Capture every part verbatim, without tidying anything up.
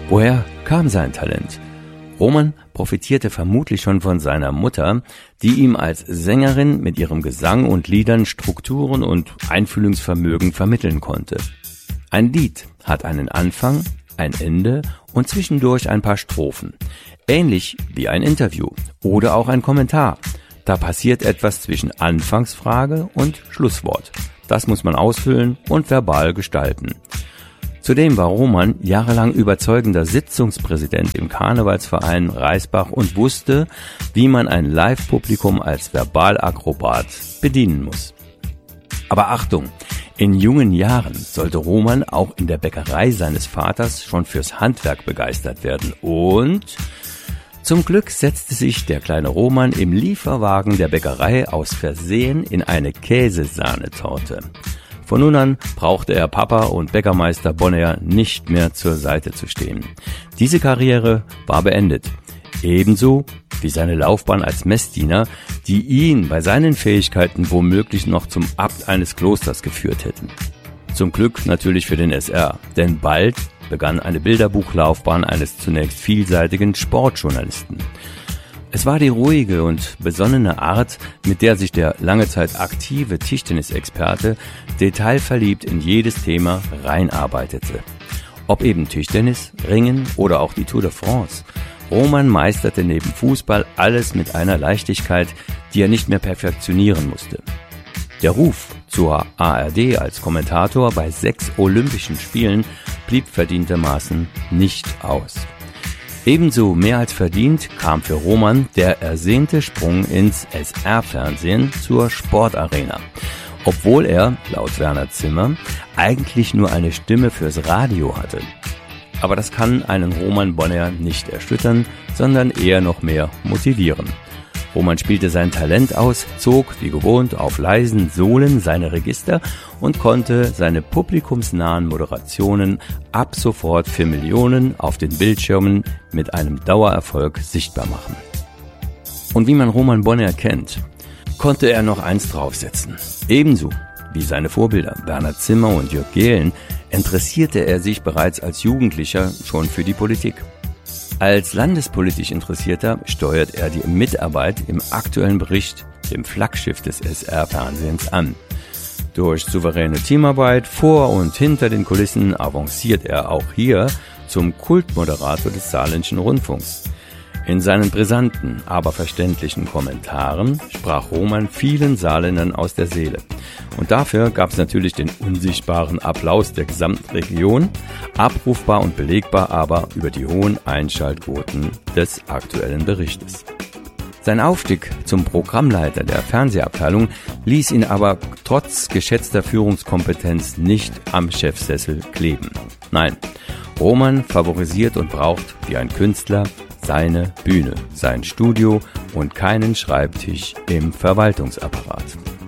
Woher kam sein Talent? Roman profitierte vermutlich schon von seiner Mutter, die ihm als Sängerin mit ihrem Gesang und Liedern Strukturen und Einfühlungsvermögen vermitteln konnte. Ein Lied hat einen Anfang, ein Ende und zwischendurch ein paar Strophen. Ähnlich wie ein Interview oder auch ein Kommentar. Da passiert etwas zwischen Anfangsfrage und Schlusswort. Das muss man ausfüllen und verbal gestalten. Zudem war Roman jahrelang überzeugender Sitzungspräsident im Karnevalsverein Reisbach und wusste, wie man ein Live-Publikum als Verbalakrobat bedienen muss. Aber Achtung, in jungen Jahren sollte Roman auch in der Bäckerei seines Vaters schon fürs Handwerk begeistert werden und zum Glück setzte sich der kleine Roman im Lieferwagen der Bäckerei aus Versehen in eine Käsesahnetorte. Von nun an brauchte er Papa und Bäckermeister Bonnayer nicht mehr zur Seite zu stehen. Diese Karriere war beendet. Ebenso wie seine Laufbahn als Messdiener, die ihn bei seinen Fähigkeiten womöglich noch zum Abt eines Klosters geführt hätten. Zum Glück natürlich für den S R, denn bald begann eine Bilderbuchlaufbahn eines zunächst vielseitigen Sportjournalisten. Es war die ruhige und besonnene Art, mit der sich der lange Zeit aktive Tischtennisexperte detailverliebt in jedes Thema reinarbeitete. Ob eben Tischtennis, Ringen oder auch die Tour de France. Roman meisterte neben Fußball alles mit einer Leichtigkeit, die er nicht mehr perfektionieren musste. Der Ruf zur A R D als Kommentator bei sechs Olympischen Spielen blieb verdientermaßen nicht aus. Ebenso mehr als verdient kam für Roman der ersehnte Sprung ins S R-Fernsehen zur Sportarena. Obwohl er, laut Werner Zimmer, eigentlich nur eine Stimme fürs Radio hatte. Aber das kann einen Roman Bonnayer nicht erschüttern, sondern eher noch mehr motivieren. Roman spielte sein Talent aus, zog wie gewohnt auf leisen Sohlen seine Register und konnte seine publikumsnahen Moderationen ab sofort für Millionen auf den Bildschirmen mit einem Dauererfolg sichtbar machen. Und wie man Roman Bonnayer kennt, konnte er noch eins draufsetzen. Ebenso wie seine Vorbilder Werner Zimmer und Jörg Gehlen interessierte er sich bereits als Jugendlicher schon für die Politik. Als landespolitisch Interessierter steuert er die Mitarbeit im aktuellen Bericht, dem Flaggschiff des S R-Fernsehens, an. Durch souveräne Teamarbeit vor und hinter den Kulissen avanciert er auch hier zum Kultmoderator des Saarländischen Rundfunks. In seinen brisanten, aber verständlichen Kommentaren sprach Roman vielen Saarländern aus der Seele. Und dafür gab es natürlich den unsichtbaren Applaus der gesamten Region, abrufbar und belegbar aber über die hohen Einschaltquoten des aktuellen Berichtes. Sein Aufstieg zum Programmleiter der Fernsehabteilung ließ ihn aber trotz geschätzter Führungskompetenz nicht am Chefsessel kleben. Nein, Roman favorisiert und braucht, wie ein Künstler, seine Bühne, sein Studio und keinen Schreibtisch im Verwaltungsapparat.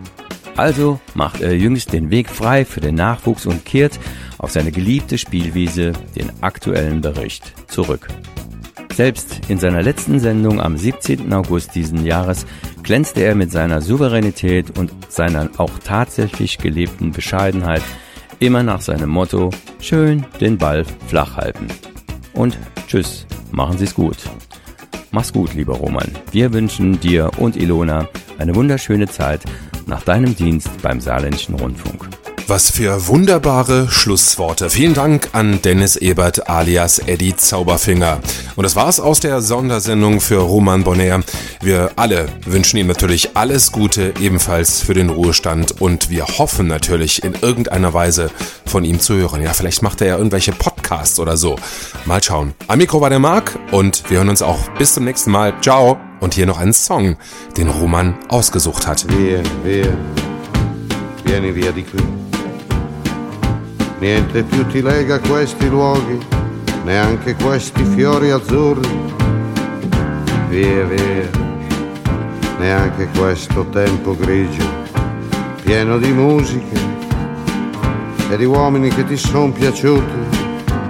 Also macht er jüngst den Weg frei für den Nachwuchs und kehrt auf seine geliebte Spielwiese, den aktuellen Bericht, zurück. Selbst in seiner letzten Sendung am siebzehnten August diesen Jahres glänzte er mit seiner Souveränität und seiner auch tatsächlich gelebten Bescheidenheit immer nach seinem Motto: schön den Ball flach halten. Und tschüss, machen Sie's gut. Mach's gut, lieber Roman. Wir wünschen dir und Ilona eine wunderschöne Zeit nach deinem Dienst beim Saarländischen Rundfunk. Was für wunderbare Schlussworte. Vielen Dank an Dennis Ebert alias Eddie Zauberfinger. Und das war's aus der Sondersendung für Roman Bonnayer. Wir alle wünschen ihm natürlich alles Gute, ebenfalls für den Ruhestand. Und wir hoffen natürlich in irgendeiner Weise von ihm zu hören. Ja, vielleicht macht er ja irgendwelche Podcasts oder so. Mal schauen. Am Mikro war der Marc und wir hören uns auch bis zum nächsten Mal. Ciao. Und hier noch einen Song, den Roman ausgesucht hat. Via, via, vieni via di qui. Niente più ti lega questi luoghi, neanche questi fiori azzurri. Via, via, neanche questo tempo grigio, pieno di musiche e di uomini che ti son piaciuti.